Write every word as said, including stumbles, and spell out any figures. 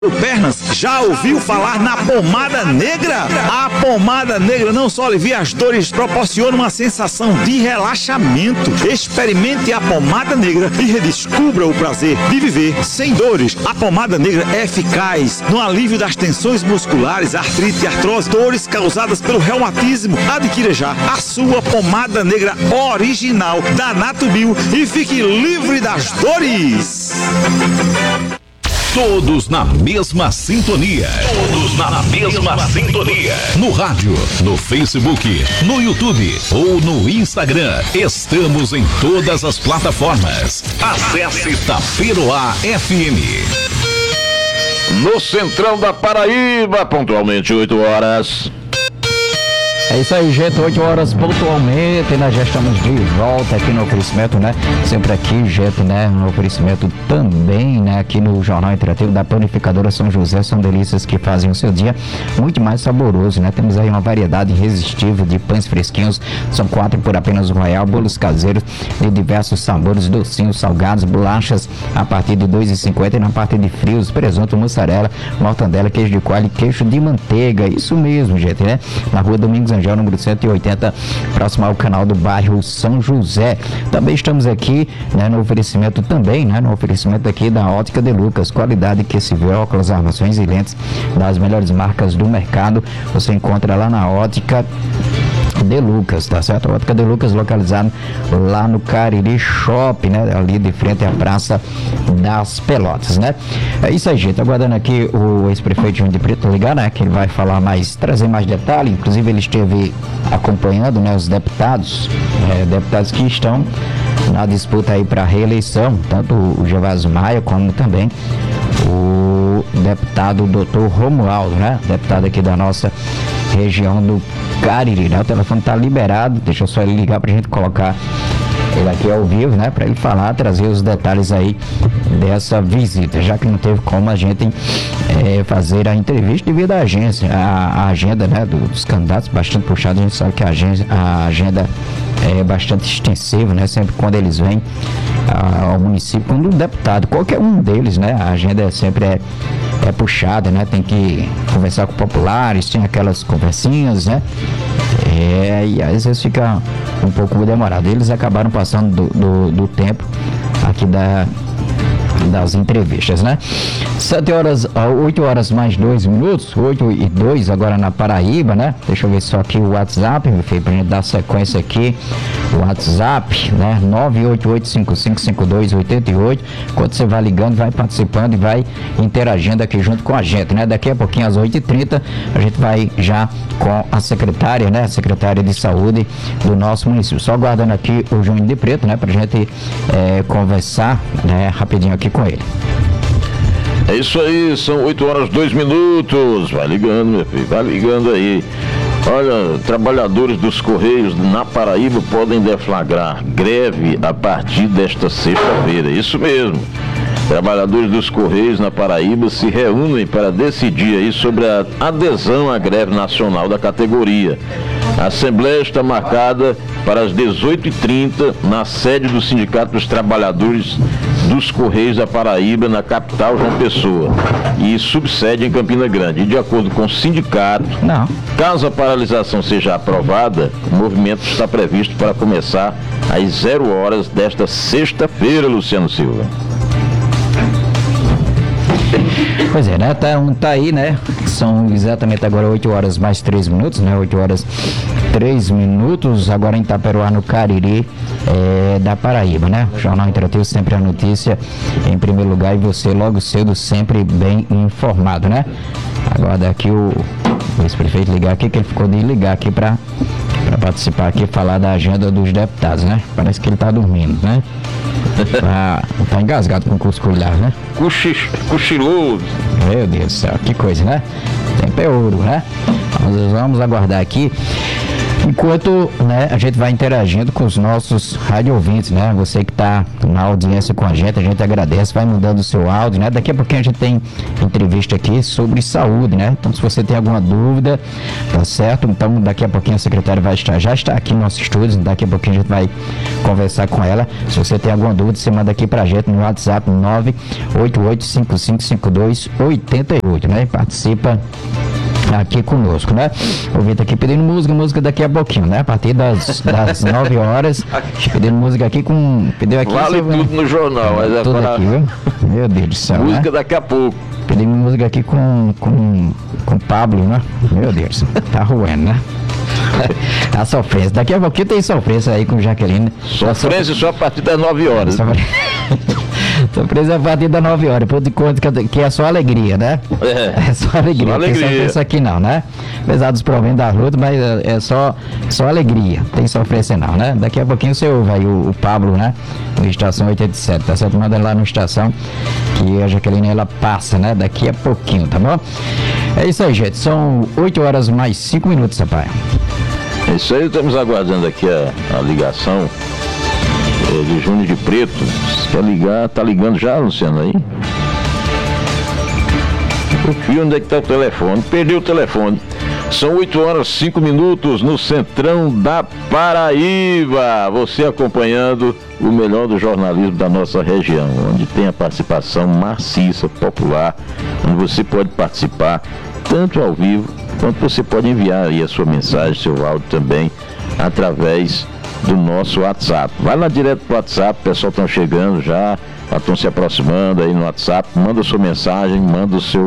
Pernas, já ouviu falar na pomada negra? A pomada negra não só alivia as dores, proporciona uma sensação de relaxamento. Experimente a pomada negra e redescubra o prazer de viver sem dores. A pomada negra é eficaz no alívio das tensões musculares, artrite, artrose, dores causadas pelo reumatismo. Adquira já a sua pomada negra original da Natubio e fique livre das dores. Todos na mesma sintonia. Todos na mesma sintonia. No rádio, no Facebook, no YouTube ou no Instagram. Estamos em todas as plataformas. Acesse Taperoá F M. No Centrão da Paraíba, pontualmente oito horas. É isso aí, gente, oito horas pontualmente, nós já estamos de volta aqui no oferecimento, né? Sempre aqui, gente, né? No oferecimento também, né? Aqui no Jornal Interativo da Panificadora São José, são delícias que fazem o seu dia muito mais saboroso, né? Temos aí uma variedade irresistível de pães fresquinhos, são quatro por apenas um real, bolos caseiros de diversos sabores, docinhos, salgados, bolachas a partir de dois reais e cinquenta centavos e na parte de frios, presunto, mussarela, mortandela, queijo de coalho e queijo de manteiga, isso mesmo, gente, né? Na rua Domingos Angel, número cento e oitenta, próximo ao canal do bairro São José. Também estamos aqui, né, no oferecimento também, né, no oferecimento aqui da Ótica de Lucas, qualidade que se vê, óculos, armações e lentes das melhores marcas do mercado. Você encontra lá na Ótica de Lucas, tá certo? A Ótica de Lucas localizado lá no Cariri Shopping, né? Ali de frente à Praça das Pelotas, né? É isso aí, gente. Aguardando aqui o ex-prefeito João de Preto ligar, né? Que ele vai falar mais, trazer mais detalhes. Inclusive ele esteve acompanhando, né? Os deputados, é, deputados que estão na disputa aí para reeleição, tanto o Gervásio Maia como também o deputado doutor Romualdo, né? Deputado aqui da nossa região do Cariri, né? O telefone está liberado, deixa eu só ele ligar pra gente colocar ele aqui ao vivo, né? Para ele falar, trazer os detalhes aí dessa visita, já que não teve como a gente é, fazer a entrevista devido à agência, a, a agenda, né? Dos candidatos bastante puxada, a gente sabe que a, agência, a agenda é bastante extensiva, né? Sempre quando eles vêm ao município, quando um deputado, qualquer um deles, né? A agenda sempre é, é puxada, né? Tem que conversar com populares, tem aquelas conversinhas, né? É, e às vezes fica um pouco demorado. Eles acabaram passando do, do, do tempo aqui da, das entrevistas, né? sete horas, oito horas mais dois minutos, oito e dois agora na Paraíba, né? Deixa eu ver só aqui o WhatsApp, meu filho, pra gente dar sequência aqui. O WhatsApp, né? nove oito oito cinco cinco cinco dois oito oito. Quando você vai ligando, vai participando e vai interagindo aqui junto com a gente, né? Daqui a pouquinho, às oito e trinta, a gente vai já com a secretária, né? A secretária de saúde do nosso município. Só aguardando aqui o Júnior de Preto, né? Pra gente é, conversar, né? Rapidinho aqui com ele. É isso aí, são oito horas dois minutos. Vai ligando, meu filho, vai ligando aí. Olha, trabalhadores dos Correios na Paraíba podem deflagrar greve a partir desta sexta-feira. Isso mesmo. Trabalhadores dos Correios na Paraíba se reúnem para decidir aí sobre a adesão à greve nacional da categoria. A Assembleia está marcada para as dezoito e trinta na sede do Sindicato dos Trabalhadores dos Correios da Paraíba, na capital João Pessoa, e subsede em Campina Grande. E de acordo com o sindicato, Não. caso a paralisação seja aprovada, o movimento está previsto para começar às zero horas desta sexta-feira, Luciano Silva. Pois é, né? Tá, tá aí, né? São exatamente agora oito horas mais três minutos, né? oito horas três minutos, agora em Taperoá, no Cariri, é, da Paraíba, né? O Jornal Interativo, sempre a notícia em primeiro lugar e você logo cedo sempre bem informado, né? Agora daqui o, o ex-prefeito ligar aqui, que ele ficou de ligar aqui para para participar aqui, falar da agenda dos deputados, né? Parece que ele tá dormindo, né? Tá, tá engasgado com o cusculhar, né? Cochich, cochiloso. Meu Deus do céu, que coisa, né? Tempo é ouro, né? Nós vamos aguardar aqui. Enquanto, né, a gente vai interagindo com os nossos rádio ouvintes, né? Você que está na audiência com a gente, a gente agradece, vai mudando o seu áudio, né? Daqui a pouquinho a gente tem entrevista aqui sobre saúde, né? Então, se você tem alguma dúvida, tá certo? Então, daqui a pouquinho a secretária vai estar, já está aqui no nosso estúdio, daqui a pouquinho a gente vai conversar com ela. Se você tem alguma dúvida, você manda aqui pra gente no WhatsApp nove oito oito cinco cinco cinco dois oito oito, né? E participa aqui conosco, né? O Vitor aqui pedindo música, música daqui a pouquinho, né? A partir das, das nove horas, pedindo música aqui com... Pediu aqui... Vale sobre... tudo no jornal, mas é tudo para... aqui, viu? Meu Deus do céu, música né? daqui a pouco. Pedindo música aqui com... com... com Pablo, né? Meu Deus, tá ruendo, né? A sofrência. Daqui a pouquinho tem sofrência aí com Jaqueline. Sofrência só a partir das nove horas. Sofrência a partir das nove horas. Por de conta que é só alegria, né? É, é só alegria. Só alegria. Tem sofrência aqui não, né? Apesar dos problemas da luta, mas é só, só alegria. Tem sofrência não, né? Daqui a pouquinho você ouve aí o, o Pablo, né? No Estação oitenta e sete, tá certo? Manda lá no Estação que a Jaqueline ela passa, né? Daqui a pouquinho, tá bom? É isso aí, gente. São oito horas mais cinco minutos, rapaz. É isso aí, estamos aguardando aqui a, a ligação é, de Júnior de Preto. Se quer ligar, tá ligando já, Luciano, aí? O fio, onde é que tá o telefone? Perdeu o telefone. São oito horas e cinco minutos no Centrão da Paraíba. Você acompanhando o melhor do jornalismo da nossa região, onde tem a participação maciça, popular, onde você pode participar tanto ao vivo, quanto você pode enviar aí a sua mensagem, seu áudio também, através do nosso WhatsApp. Vai lá direto pro WhatsApp, o pessoal estão chegando já, estão se aproximando aí no WhatsApp, manda sua mensagem, manda o seu